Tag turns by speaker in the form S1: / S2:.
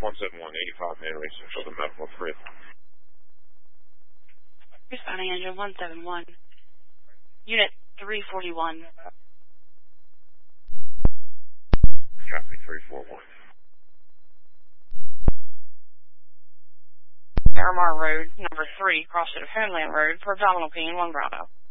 S1: 171, 85 Manway Central, the medical grid.
S2: Responding engine 171. Unit 341.
S1: Copy 341.
S2: Miramar Road, number 3, crossing of Homeland Road for abdominal pain, 1 Bravo.